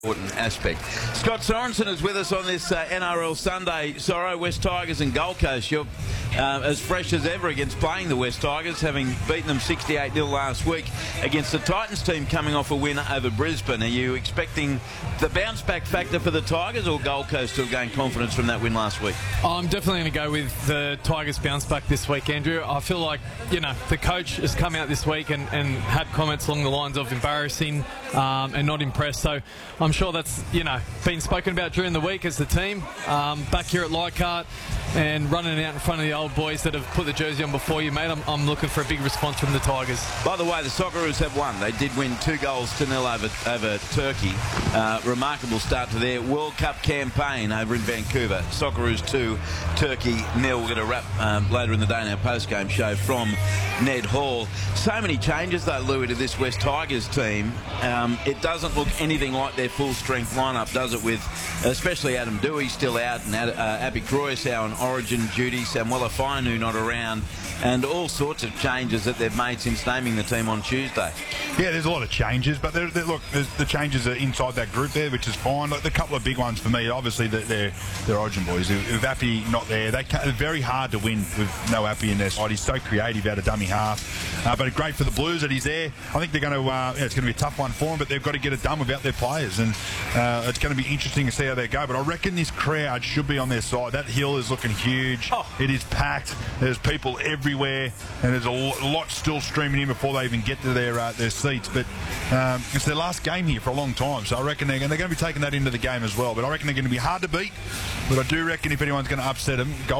important aspect. Scott Sorensen is with us on this NRL Sunday. Sorrow, West Tigers and Gold Coast. You're as fresh as ever against playing the West Tigers, having beaten them 68-0 last week against the Titans team coming off a win over Brisbane. Are you expecting the bounce-back factor for the Tigers, or Gold Coast to have gained confidence from that win last week? I'm definitely going to go with the Tigers bounce-back this week, Andrew. I feel like, the coach has come out this week and had comments along the lines of embarrassing and not impressed. So I'm sure that's, been spoken about during the week as the team. Back here at Leichhardt and running out in front of the old boys that have put the jersey on before you, mate. I'm looking for a big response from the Tigers. By the way, the Socceroos have won. They did win 2-0 over Turkey. Remarkable start to their World Cup campaign over in Vancouver. Socceroos 2, Turkey 0. We'll get a wrap later in the day in our post-game show from Ned Hall. So many changes, though, Louis, to this West Tigers team. It doesn't look anything like their full-strength lineup, does it, with especially Adam Dewey still out and Abby Croyce on Origin duty, Samuela Fainu not around, and all sorts of changes that they've made since naming the team on Tuesday. Yeah, there's a lot of changes, but look, the changes are inside that group there, which is fine. Like, the couple of big ones for me, obviously, they're Origin boys. With Appy not there, they're very hard to win with no Appy in their side. He's so creative out of dummy half, but great for the Blues that he's there. I think they're going to, it's going to be a tough one for them, but they've got to get it done without their players, and it's going to be interesting to see how they go. But I reckon this crowd should be on their side. That hill is looking huge. Oh. It is packed. There's people everywhere, and there's a lot still streaming in before they even get to their seats. But it's their last game here for a long time, so I reckon they're going to be taking that into the game as well. But I reckon they're going to be hard to beat. But I do reckon if anyone's going to upset them,